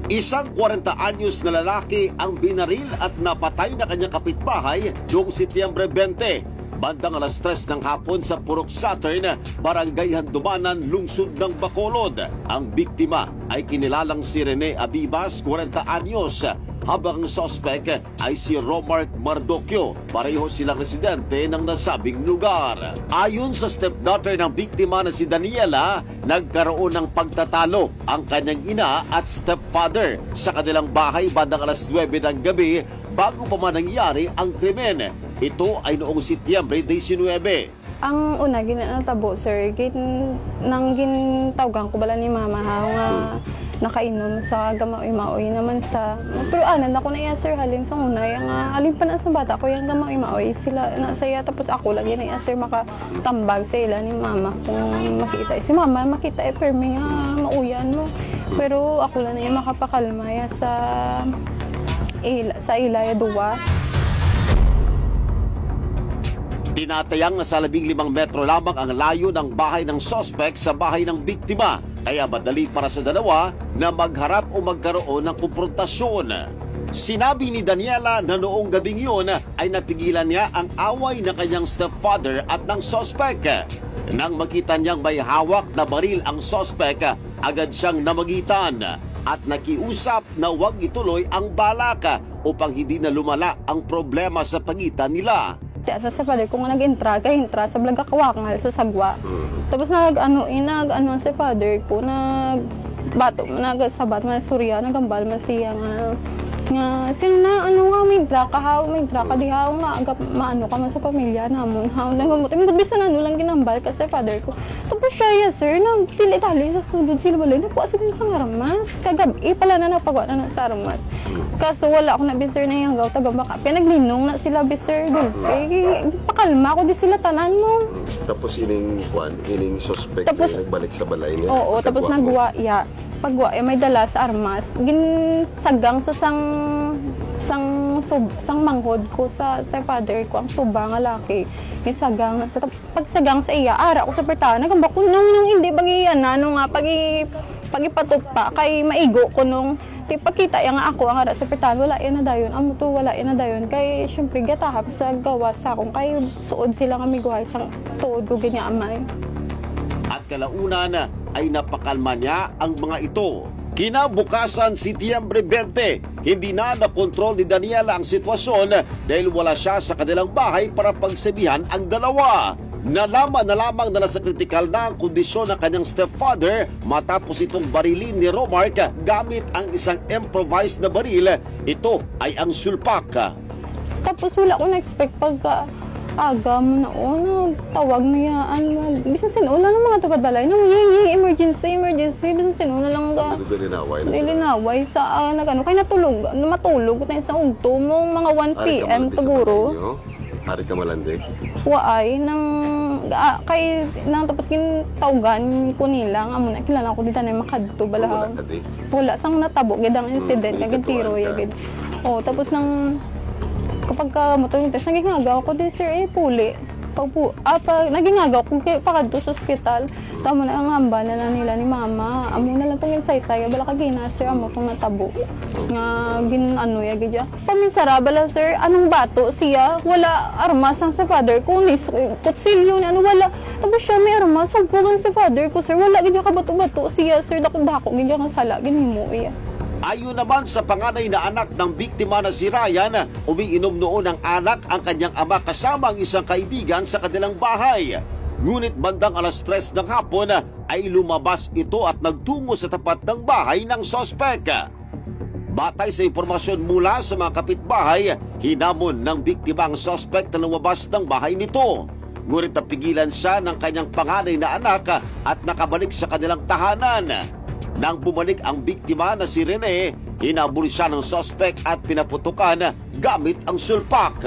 Isang 40 anyos na lalaki ang binaril at napatay na kanyang kapitbahay noong Setyembre 20. Bandang alas 3 ng hapon sa Purok Saturn, Barangay Handumanan, lungsod ng Bacolod. Ang biktima ay kinilalang si Rene Abibas, 40 anyos, habang ang sospek ay si Romark Mardocchio. Pareho silang residente ng nasabing lugar. Ayon sa stepdaughter ng biktima na si Daniela, nagkaroon ng pagtatalo ang kanyang ina at stepfather sa kanilang bahay bandang alas 9 ng gabi bago pa man nangyari ang krimen. Ito ay noong Setyembre 19. Ang una, ginatabo, sir, nang gintawgan ko bala ni mama nga nakainom sa gamaoy-maoy naman sa... Pero anan ako na iya, sir, halin sa una, yung halin pa na sa bata ko, yung gamaoy-maoy, sila nasaya, tapos ako lang yun, iya, sir, makatambag sa ila ni mama kung makita. Si mama, makita, permi nga, mauyan mo. Pero ako lang iya makapakalma ya sa ila, ya duwa. Tinatayang sa 15 metro lamang ang layo ng bahay ng sospek sa bahay ng biktima, kaya madali para sa dalawa na magharap o magkaroon ng kumprontasyon. Sinabi ni Daniela na noong gabing yun ay napigilan niya ang away ng kanyang stepfather at ng sospek. Nang makita niyang may hawak na baril ang sospek, agad siyang namagitan at nakiusap na huwag ituloy ang balak upang hindi na lumala ang problema sa pagitan nila. Sa father ko nga nag-intra sa blaga kawakangal sa sagwa. Tapos nag-ano sa father ko, nag-sabat man surya, nagambal man siya nga sino na may intra ka di haw nga agap maano ka man sa pamilya namon haw nagamot bisan lang ginambal ka sa father ko. Tapos siya sir nagtili-tali sa sudod sila balay na po sa armas kagabi pala na napagawa na sa armas. Kaso wala ako na biser na yung gaw taga baka pinaglinong na sila biser pakalma ako di sila tanan mo. Tapos ining suspect tapos, nagbalik sa balay niya. Oo, tapos nagwa pagwa may dala sa armas ginsagang sa sang manghod ko sa father ko ang suba nga laki ginsagang sa pagsagang sa iya ara ko sa pertana nagamba ko nung hindi bagiyan nga pagipatupa kay maigo ko nung pagkita yang ako ang ara sa pertana wala yan na dayon amo to wala yan na dayon kay syempre gatahap sa gawas sa akong kay suod sila nga miguhay sang tuod ko ganya amay. At kalaunan ay napakalma niya ang mga ito. Kinabukasan, Setyembre 20, hindi na nakontrol ni Daniela ang sitwasyon dahil wala siya sa kanilang bahay para pagsabihan ang dalawa. Nalaman na lamang na nasa kritikal na ang kondisyon ng kanyang stepfather matapos itong barilin ni Romark gamit ang isang improvised na baril. Ito ay ang sulpak. Tapos wala ko na-expect pagka aga mo na tawag na yan. Bisan sinula ng mga taga-balay nang emergency. Bisan sinula lang Dilinaway sa kaya matulog tayo sa ugto mong mga 1 p.m. siguro. Hari ka malandig? Waay, tapos gintawagan ko nila, nga muna, kilala ko dito na yung makadto, balahaw. Wala, sang natabo, gidang incident, nagintiro, yagid. Tapos kapag motor tapos nagingagaw ko din, sir, puli. Pag nagingagaw ko, pakadto sa ospital, tamo na ang hamba na nila ni mama, amo na lang itong saysay, bala ka gina, sir, amo itong natabo. Nga, yagid ya. Paminsara, bala, sir, anong bato siya, wala armas ang sa father ko, kutsilyo ni wala. Tapos siya may armas, sumpugan sa father ko, sir, wala, gidya ka bato-bato siya, sir, dako-dako, gidya ka sala, ginimo, iya. Ayon naman sa panganay na anak ng biktima na si Ryan, umiinom noon ang anak ang kanyang ama kasama ang isang kaibigan sa kanilang bahay. Ngunit bandang alas 3 ng hapon ay lumabas ito at nagtungo sa tapat ng bahay ng sospek. Batay sa impormasyon mula sa mga kapitbahay, hinamon ng biktima ang sospek na lumabas ng bahay nito. Ngunit napigilan siya ng kanyang panganay na anak at nakabalik sa kanilang tahanan. Nang bumalik ang biktima na si Rene, hinabol siya ng sospek at pinaputukan gamit ang sulpak.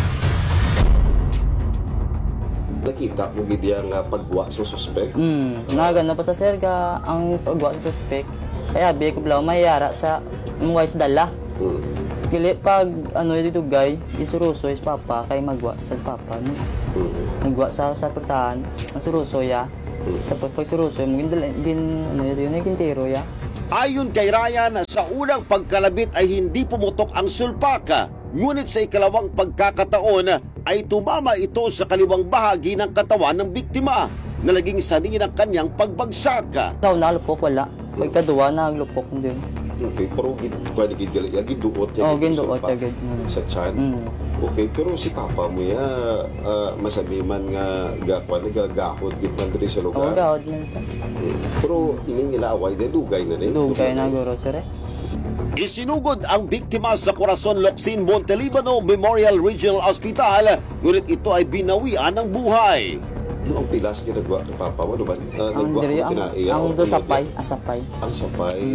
Nakita mo bidya nga pagwa sa suspect? Nagana pa sa sir ka ang pagwa sa suspect. Kaya biya ko blaw mayara sa wise dala. Kili pag dito guy, isuruso is papa kay magwa sa papa. Nagwa sa pertahan, ang suruso ya. Tapos pag suruso, din yun yung kintiro ya. Ayon kay Ryan, sa unang pagkalabit ay hindi pumutok ang sulpak. Ngunit sa ikalawang pagkakataon ay tumama ito sa kaliwang bahagi ng katawan ng biktima na naging sanhi ng kanyang pagbagsak. Nalupok, wala. Pagkaduwa, naglupok din. Okay, pero pwede giduot niya. Oo, giduot niya. Sa tiyan. Okay, pero si papa mo ya, masabi man nga nagagahod git man diri sa Oo, lugar. gahod man sa. Pero ining ilaway na dugay na ni. Dugay na guro, sir. Isinugod ang biktima sa Corazon Locsin Montelibano Memorial Regional Hospital, ngunit ito ay binawian ng buhay. No, ang pilas ginagawa kay papa mo, no ba? Ang diri, ang do sapay, asapay. Ang sapay.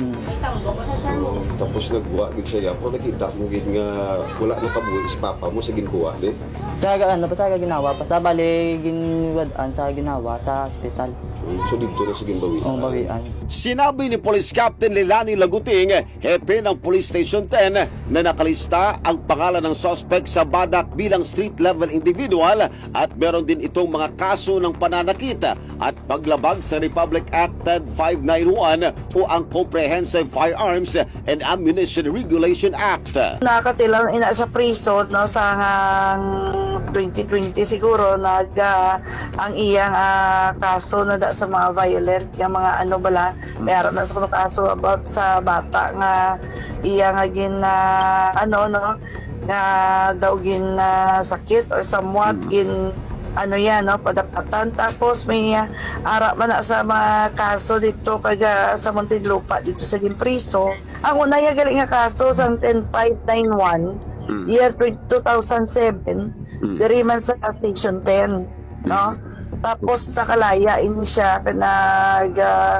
Tapos nagbuwa gid siya, pero nakita mo gid nga wala na kabuhi si papa mo sa ginbuwa di. Sa ginawa pa sa bali ginwadaan sa ginawa sa ospital. So dito na sa ginbawi. O bawian. Sinabi ni Police Captain Lilani Laguting, hepe ng Police Station 10, na nakalista ang pangalan ng suspect sa Badak bilang street-level individual at meron din itong mga kaso ng pananakit at paglabag sa Republic Act 591 o ang Comprehensive Firearms and Ammunition Regulation Act. Nakatilang ina sa prison no sa 2020 siguro ang iyang kaso na sa mga violent nga mga ano bala mayroon na sa kaso about sa bata nga iya nga gin nga daw gin sakit or somewhat gin ano yan no padapatan tapos may ara man na sa mga kaso dito kaga sa Muntinlupa dito sa Gimpriso ang una ya galing nga kaso sa 10591 year 2007 diri man sa Station 10 no tapos nakalaya ini siya nag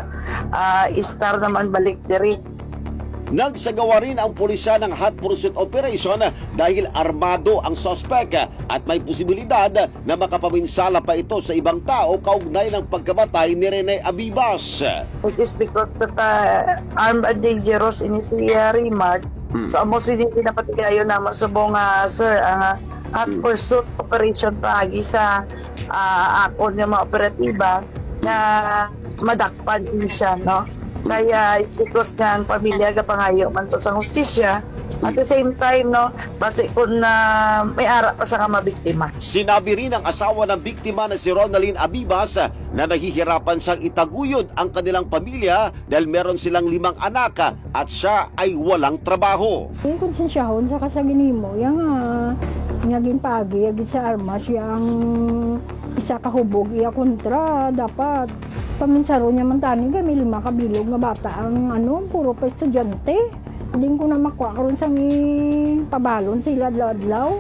star naman balik diri. Nagsagawa rin ang pulisya ng hot pursuit operation dahil armado ang suspect at may posibilidad na makapawinsala pa ito sa ibang tao kaugnay ng pagkamatay ni Rene Abibas. It is because that armed and dangerous in his remark. So amo sini pinapatigayon naman subong sir ang hot pursuit operation pagi sa akon nga mga operatiba na madakpan din siya no. Kaya it's because nga ang pamilya kapangayo man to sa hustisya at the same time no base kung may ara pa sa mabiktima. Sinabi rin ng asawa ng biktima na si Ronaldine Abibas na nahihirapan siyang itaguyod ang kanilang pamilya dahil meron silang 5 anak at siya ay walang trabaho. Yung konsensyahon sa kasaginimo, yung ngaging pagi, yung sa armas, yung isa kahubog, iya kontra, dapat paminsaro niya man tani kami 5 kabilog nga bata ang puro pa estudyante. Hindi ko na makuha karon sa pabalon sila adlaw.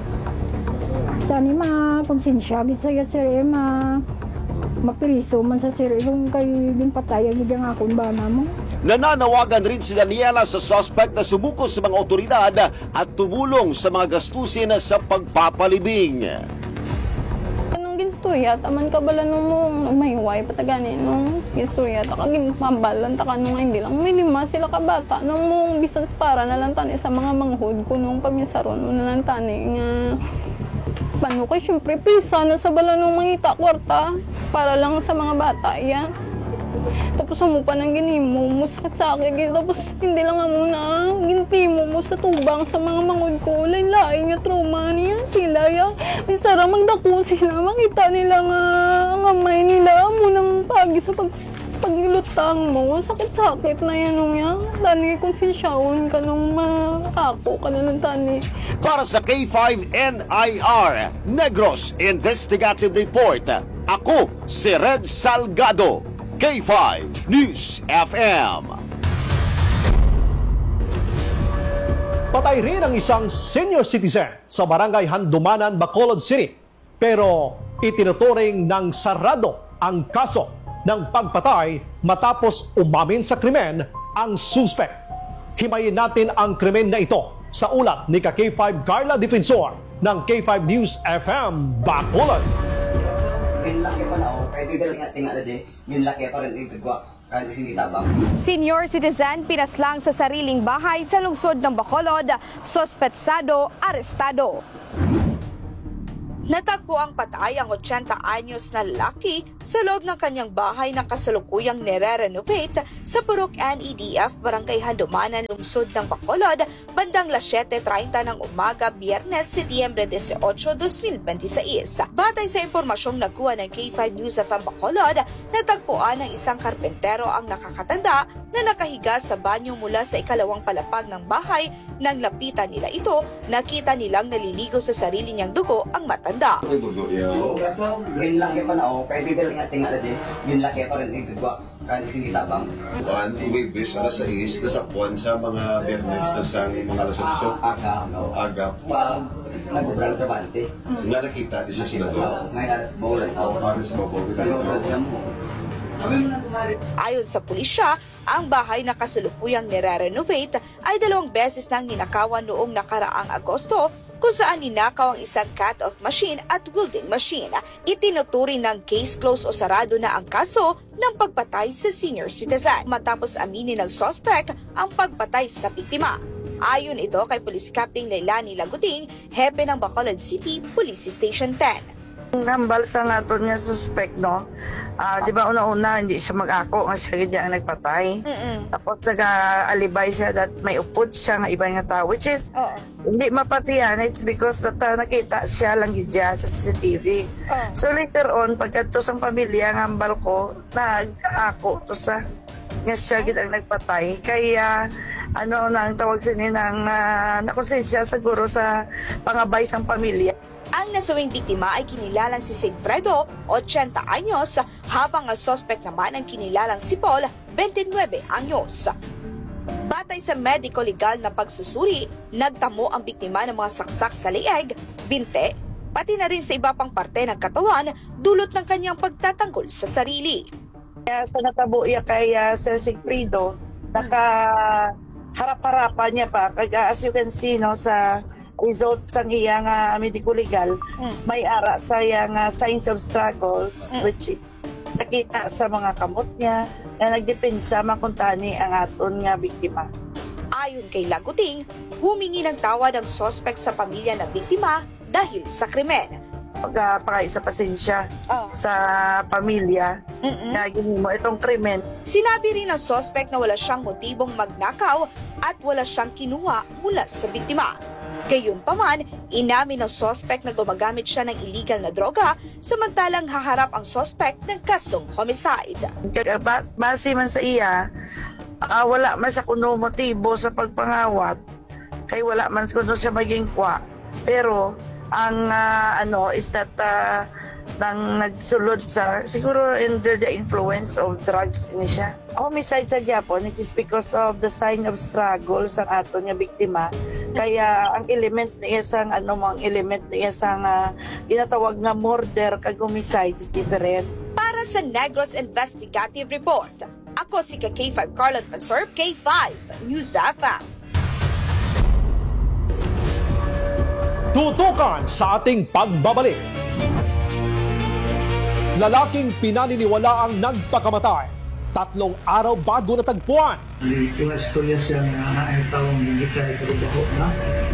Tani konsensya gid saya sir mapiriso man sa sir yung kay din patay gid ang akon bana mo. Nananawagan rin si Daniela sa suspect na sumuko sa mga otoridad at tumulong sa mga gastusin sa pagpapalibing. Ginstorya taman ka bala nung mahiway patagani nung ginstorya ta kagin pambalan ta kanung hindi lang may 5 sila ka bata nung mong business para na lang tani sa mga manghod ko nung paminsaron na lang tani nga paano kay syempre pisa na sa bala nung mangita kwarta para lang sa mga bata yan. Tapos mo pa nang ginimo mo sakit sa akin tapos hindi lang muna gintimo mo sa tubang sa mga mangod ko lain-lain nga trauma niya sila ya bisara magdako sila makita nila nga ang amay nila mo nang pagi sa paglutang mo sakit-sakit na yan nung yan tani konsensyahon ka nung makako ka na ng tani. Para sa K5 NIR Negros Investigative Report, ako si Red Salgado, K5 News FM. Patay rin ang isang senior citizen sa barangay Handumanan, Bacolod City. Pero itinuturing ng sarado ang kaso ng pagpatay matapos umamin sa krimen ang suspect. Himayin natin ang krimen na ito sa ulat ni K5 Carla Defensor ng K5 News FM Bacolod. Laki pa na o, kahit yung tinga na din, yung laki pa rin igagwa, kahit hindi tabang. Senior citizen pinaslang sa sariling bahay sa lungsod ng Bacolod, sospetsado, arestado. Natagpo ang patay ang 80 anyos na lalaki sa loob ng kanyang bahay na kasalukuyang nire-renovate sa Purok NEDF, Barangay Handumanan, lungsod ng Bacolod, bandang 7:30 ng umaga, Biyernes, Setyembre 18, 2026. Batay sa impormasyong nakuha ng K5 News FM Bacolod, natagpuan ng isang karpentero ang nakakatanda na nakahiga sa banyo mula sa ikalawang palapag ng bahay. Nang lapitan nila ito, nakita nilang naliligo sa sarili niyang dugo ang matanda. Oo, kaso yun laki pa na ako, kaya dito lang tingnan na din, yun laki pa rin igagwa, kaya sinitabang. Kuan, Webes, alas 6, nasa Puan sa mga Bernes, nasa mga alas 8. Aga, no? Aga. Pag nagbubrang trabante, Nga nakita, di sa senador. ngayon alas bawlan ako. Para sa mabuhay. Nagbubrang siya mo. Ayon sa pulisya, ang bahay na kasalukuyang nire-renovate ay 2 beses nang ninakawan noong nakaraang Agosto, kung saan ninakaw ang isang cut-off machine at welding machine. Itinuturing ng case close o sarado na ang kaso ng pagpatay sa senior citizen matapos aminin ng suspect ang pagpatay sa biktima. Ayon ito kay Police Captain Leilani Laguting, hepe ng Bacolod City Police Station 10. Hambal sa nga to niya suspect, no? Di ba una-una hindi siya mag-ako nga siya ang nagpatay. Tapos nag-alibay siya that may upod siya nga iba nga tao, which is hindi mapatiyan. It's because that nakita siya lang gidya sa CCTV. So later on, pagkadto sang pamilya ng hambal ko, nag-ako to sa nga siya gid ang nagpatay. Kaya ano na ang tawag sini ng nakonsensya siguro sa pangabay sang pamilya. Ang nasawing biktima ay kinilalang si Sigfredo, 80 anyos, habang ang suspect naman ang kinilalang si Paul, 29 anyos. Batay sa medico-legal na pagsusuri, nagtamo ang biktima ng mga saksak sa leeg, binte, pati na rin sa iba pang parte ng katawan, dulot ng kanyang pagtatanggol sa sarili. Kaya sa natabo iya kay Sir Sigfredo, harap-harapan niya pa. Kaya as you can see, no, sa result sa iyang medico-legal, may ara sa iyang signs of struggle, which nakita sa mga kamot niya na nagdepensa makuntani ang aton nga biktima. Ayon kay Laguting, humingi ng tawad ang suspect sa pamilya ng biktima dahil sa krimen. Pagpakay sa pasensya sa pamilya na ginimo itong krimen. Sinabi rin ng suspect na wala siyang motibong magnakaw at wala siyang kinuha mula sa biktima. Gayunpaman, inamin ng suspect na gumagamit siya ng illegal na droga, samantalang haharap ang suspect ng kasong homicide. Base man sa iya, wala man sa kuno motibo sa pagpangawat, kay wala man kuno siya maging kwa. Pero ang is that nang nagsulod sa siguro under the influence of drugs ni siya. Homicide sa Japon, it is because of the sign of struggle sa ato nga biktima. Kaya ang element niya sang mga element niya sang ginatawag nga murder kag homicide is different. Para sa Negros Investigative Report, ako si K5 Carlot Mansorb, K5 News FM. Tutukan sa ating pagbabalik. Lalaking pinaniniwala ang nagpakamatay, 3 araw bago natagpuan. Yung istorya siya na ay taong hindi kaya karubaho na.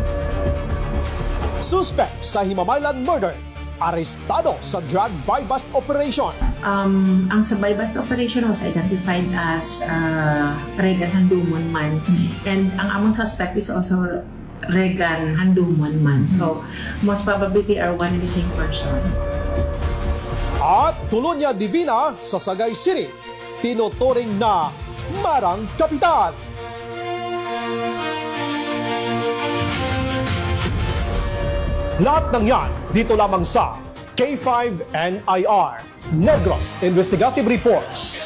Suspect sa Himamaylan murder, arestado sa drug buy-bust operation. Ang sa buy-bust operation was identified as Regan Handumon man. And ang among suspect is also Regan Handumon man. So, most probably they are one and the same person. At Colonia Divina sa Sagay City, tinuturing na Marang Kapital. Lahat ng yan dito lamang sa K5 NIR, Negros Investigative Reports.